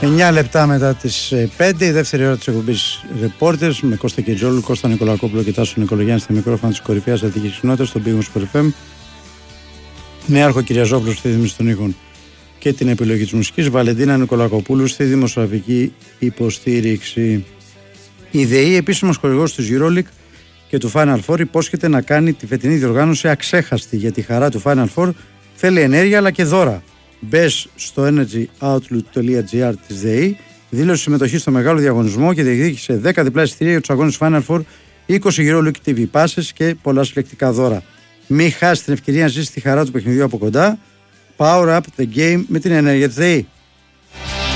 9 λεπτά μετά τις 5, η δεύτερη ώρα της εκπομπής Reporters με Κώστα Κετζόλου, Κώστα Νικολακόπουλο και Τάσο Νικολογιάννη στα μικρόφωνα της κορυφαίας αθλητικής κοινότητας στον Big Wings FM. Με άρχο Κυριαζόπουλο στη δήμηση των ήχων και την επιλογή της μουσικής, Βαλεντίνα Νικολακοπούλου στη δημοσιογραφική υποστήριξη. Η ΔΕΗ, επίσημος χορηγός του EuroLeague και του Final Four, υπόσχεται να κάνει τη φετινή διοργάνωση αξέχαστη. Για τη χαρά του Final Four θέλει ενέργεια αλλά και δώρα. Μπες στο energyoutlook.gr της ΔΕΗ, δήλωσε συμμετοχή στο μεγάλο διαγωνισμό και διεκδίκησε 10 διπλά εισιτήρια για τους αγώνες Final Four, 20 EuroLeague TV passes και πολλά συλλεκτικά δώρα. Μην χάσει την ευκαιρία να ζήσει τη χαρά του παιχνιδιού από κοντά. Power up the game με την ενέργεια της ΔΕΗ.